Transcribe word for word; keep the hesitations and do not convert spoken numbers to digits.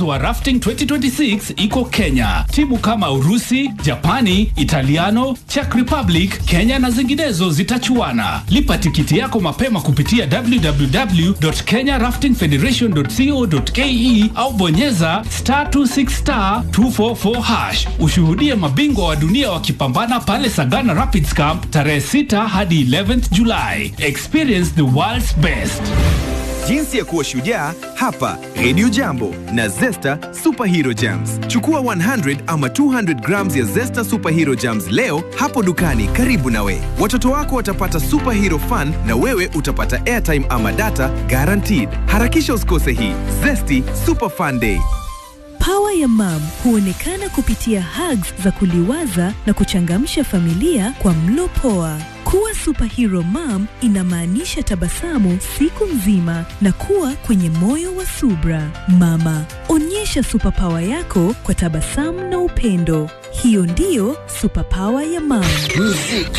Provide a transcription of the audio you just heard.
mchezo wa rafting twenty twenty-six iko Kenya. Timu kama Urusi, Japani, Italiano, Czech Republic, Kenya na zinginezo zitachuana. Lipa tikiti yako mapema kupitia w w w dot kenya rafting federation dot co dot ke au bonyeza star two six star two four four hash. Ushuhudie mabingwa wa dunia wakipambana pale Sagana Rapids Camp tarehe sita hadi eleventh July. Experience the world's best. Jinsi ya kuwa shujaa hapa Radio Jambo na Zesta Superhero Jams. Chukua one hundred ama two hundred grams ya Zesta Superhero Jams leo hapo dukani karibu nawe. Watoto wako watapata superhero fun na wewe utapata airtime ama data guaranteed. Harakisha usikose hii Zesty Super Fun Day. Power ya mom huonekana kupitia hugs za kuliwaza na kuchangamsha familia kwa mlo poa. Kuwa superhero mom inamaanisha tabasamu siku nzima na kuwa kwenye moyo wa subra. Mama, onyesha superpower yako kwa tabasamu na upendo. Hiyo ndiyo superpower ya mom. Music